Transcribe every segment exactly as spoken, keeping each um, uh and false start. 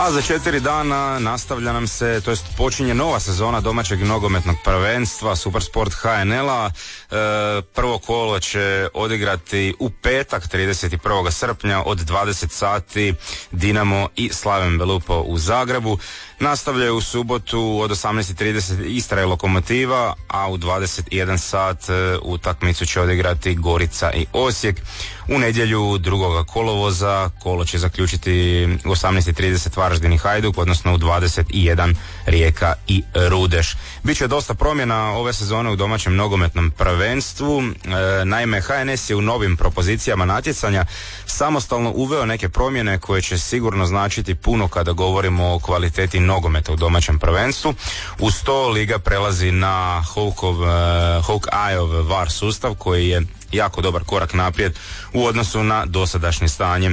A za četiri dana nastavlja nam se, to jest počinje nova sezona domaćeg nogometnog prvenstva Supersport H N L-a. E, prvo kolo će odigrati u petak trideset prvog srpnja od dvadeset sati Dinamo i Slaven Belupo u Zagrebu. Nastavljaju u subotu od osamnaest trideset Istra i Lokomotiva, a u dvadeset jedan sat e, utakmicu će odigrati Gorica i Osijek. U nedjelju drugog kolovoza kolo će zaključiti u osamnaest trideset Varaždin i Hajduk, odnosno u dvadeset jedan Rijeka i Rudeš. Biće dosta promjena ove sezone u domaćem nogometnom prvenstvu. E, naime, H N S je u novim propozicijama natjecanja samostalno uveo neke promjene koje će sigurno značiti puno kada govorimo o kvaliteti nogometa u domaćem prvenstvu. Uz to liga prelazi na Hawk-Eyeov V A R sustav koji je jako dobar korak naprijed u odnosu na dosadašnje stanje.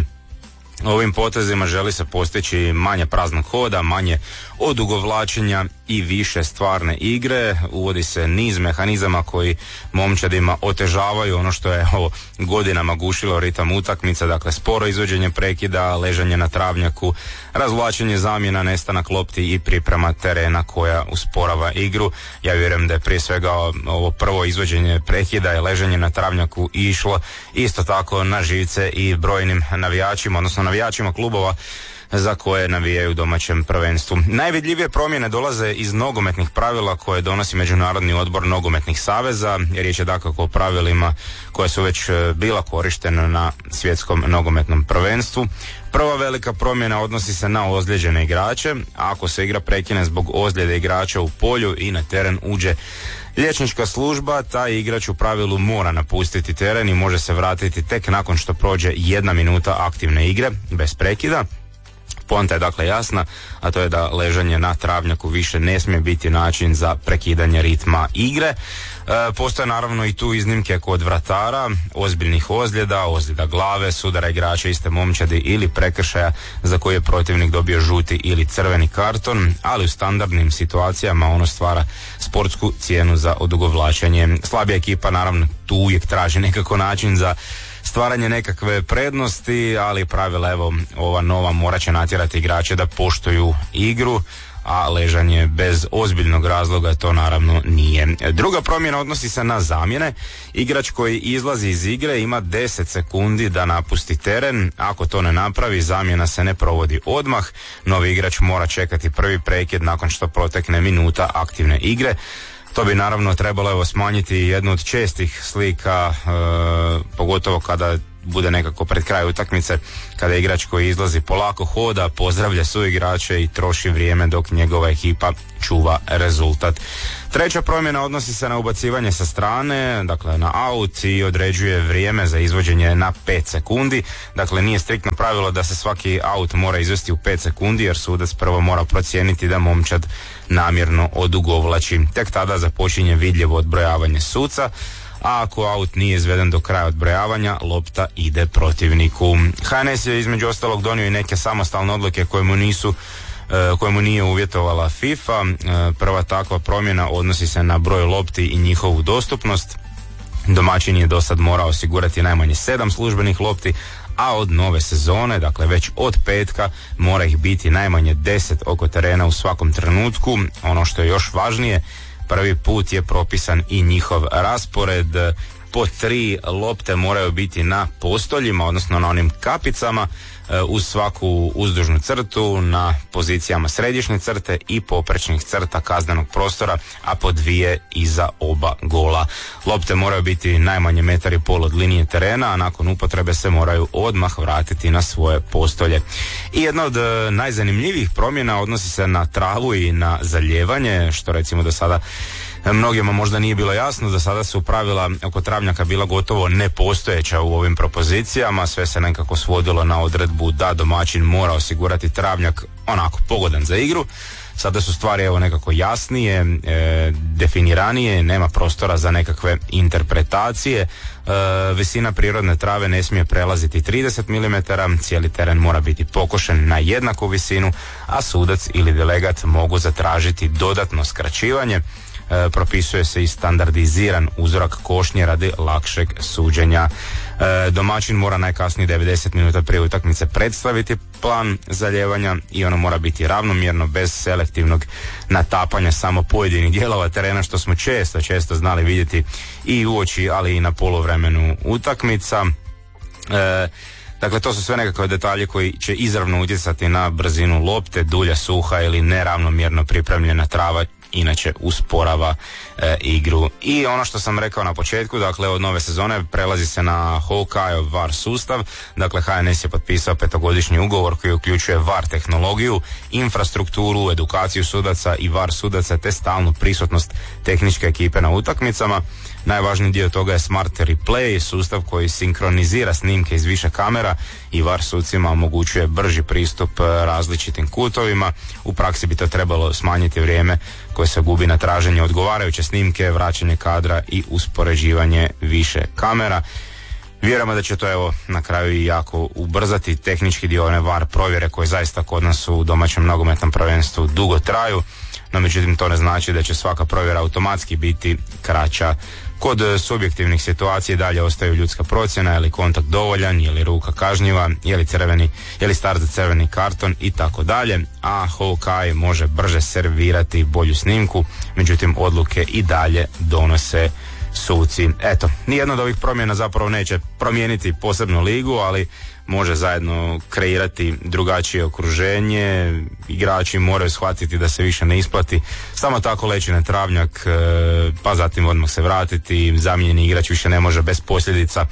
Ovim potezima želi se postići manje praznog hoda, manje odugovlačenja i više stvarne igre. Uvodi se niz mehanizama koji momčadima otežavaju ono što je ovo godinama gušilo ritam utakmica, dakle sporo izvođenje prekida, ležanje na travnjaku, razvlačenje zamjena, nestanak lopti i priprema terena koja usporava igru. Ja vjerujem da je prije svega ovo prvo izvođenje prekida i ležanje na travnjaku išlo isto tako na živce i brojnim navijačima, odnosno navijačima klubova za koje navijaju u domaćem prvenstvu. Najvidljivije promjene dolaze iz nogometnih pravila koje donosi Međunarodni odbor nogometnih saveza. Riječ je dakako o pravilima koje su već bila korištena na svjetskom nogometnom prvenstvu. Prva velika promjena odnosi se na ozlijeđene igrače. Ako se igra prekine zbog ozljede igrača u polju i na teren uđe liječnička služba, taj igrač u pravilu mora napustiti teren i može se vratiti tek nakon što prođe jedna minuta aktivne igre bez prekida. Poanta je dakle jasna, a to je da ležanje na travnjaku više ne smije biti način za prekidanje ritma igre. E, postoje naravno i tu iznimke kod vratara, ozbiljnih ozljeda, ozljeda glave, sudara igrača iste momčadi ili prekršaja za koje je protivnik dobio žuti ili crveni karton, ali u standardnim situacijama ono stvara sportsku cijenu za odugovlačenje. Slabija ekipa naravno tu uvijek traži nekako način za stvaranje nekakve prednosti, ali pravila evo ova nova morat će natjerati igrače da poštuju igru, a ležanje bez ozbiljnog razloga to naravno nije. Druga promjena odnosi se na zamjene. Igrač koji izlazi iz igre ima deset sekundi da napusti teren. Ako to ne napravi, zamjena se ne provodi odmah. Novi igrač mora čekati prvi prekid nakon što protekne minuta aktivne igre. To bi naravno trebalo evo smanjiti jednu od čestih slika, e, pogotovo kada bude nekako pred kraj utakmice, kada igrač koji izlazi polako hoda, pozdravlja suigrače i troši vrijeme dok njegova ekipa čuva rezultat. Treća promjena odnosi se na ubacivanje sa strane, dakle na out, i određuje vrijeme za izvođenje na pet sekundi. Dakle, nije striktno pravilo da se svaki out mora izvesti u pet sekundi, jer sudac prvo mora procijeniti da momčad namjerno odugovlači. Tek tada započinje vidljivo odbrojavanje suca, a ako out nije izveden do kraja odbrojavanja, lopta ide protivniku. H N S je između ostalog donio i neke samostalne odluke koje mu nisu koje mu nije uvjetovala FIFA. Prva takva promjena odnosi se na broj lopti i njihovu dostupnost. Domaćin je do sad morao osigurati najmanje sedam službenih lopti, a od nove sezone, dakle već od petka, mora ih biti najmanje deset oko terena u svakom trenutku. Ono što je još važnije, prvi put je propisan i njihov raspored. Po tri lopte moraju biti na postoljima, odnosno na onim kapicama uz svaku uzdužnu crtu, na pozicijama središnje crte i poprečnih crta kaznenog prostora, a po dvije iza oba gola. Lopte moraju biti najmanje metar i pol od linije terena, a nakon upotrebe se moraju odmah vratiti na svoje postolje. I jedna od najzanimljivijih promjena odnosi se na travu i na zalijevanje, što recimo do sada mnogima možda nije bilo jasno. Do sada su pravila oko travnjaka bila gotovo nepostojeća u ovim propozicijama, sve se nekako svodilo na odredbu da domaćin mora osigurati travnjak onako pogodan za igru. Sada su stvari evo nekako jasnije, e, definiranije, nema prostora za nekakve interpretacije. E, visina prirodne trave ne smije prelaziti trideset milimetara, cijeli teren mora biti pokošen na jednaku visinu, a sudac ili delegat mogu zatražiti dodatno skraćivanje. E, propisuje se i standardiziran uzorak košnje radi lakšeg suđenja. E, domaćin mora najkasnije devedeset minuta prije utakmice predstaviti plan zalijevanja i ono mora biti ravnomjerno, bez selektivnog natapanja samo pojedinih dijelova terena, što smo često, često znali vidjeti i uoči, ali i na poluvremenu utakmica. E, dakle, to su sve nekakve detalje koji će izravno utjecati na brzinu lopte, dulja, suha ili neravnomjerno pripremljena trava inače usporava e, igru. I ono što sam rekao na početku, dakle od nove sezone prelazi se na Hawkeye V A R sustav. Dakle, H N S je potpisao petogodišnji ugovor koji uključuje V A R tehnologiju, infrastrukturu, edukaciju sudaca i V A R sudaca te stalnu prisutnost tehničke ekipe na utakmicama. Najvažniji dio toga je Smart Replay, sustav koji sinkronizira snimke iz više kamera i V A R sucima omogućuje brži pristup različitim kutovima. U praksi bi to trebalo smanjiti vrijeme koje se gubi na traženje odgovarajuće snimke, vraćanje kadra i uspoređivanje više kamera. Vjerujemo da će to evo na kraju i jako ubrzati tehnički dio one V A R provjere koje zaista kod nas u domaćem nogometnom prvenstvu dugo traju, no međutim to ne znači da će svaka provjera automatski biti kraća. Kod subjektivnih situacija dalje ostaju ljudska procjena, je li kontakt dovoljan, je li ruka kažnjiva, je li crveni, je li start za crveni karton i tako dalje, a Hawkeye može brže servirati bolju snimku, međutim odluke i dalje donose suci. Eto, nijedna od ovih promjena zapravo neće promijeniti posebno ligu, ali može zajedno kreirati drugačije okruženje. Igrači moraju shvatiti da se više ne isplati samo tako leći na travnjak, pa zatim odmah se vratiti. Zamijenjeni igrač više ne može bez posljedica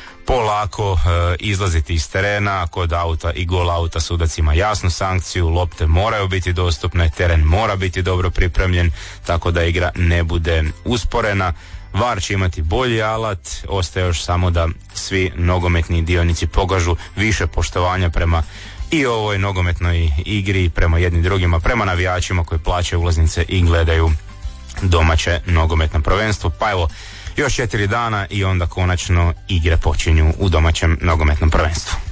polako e, izlaziti iz terena. Kod auta i gol auta sudac ima jasnu sankciju, lopte moraju biti dostupne, teren mora biti dobro pripremljen tako da igra ne bude usporena. V A R će imati bolji alat, ostaje još samo da svi nogometni dionici pokažu više poštovanja prema i ovoj nogometnoj igri, prema jednim drugima, prema navijačima koji plaćaju ulaznice i gledaju domaće nogometno prvenstvo. Pa evo, još četiri dana i onda konačno igre počinju u domaćem nogometnom prvenstvu.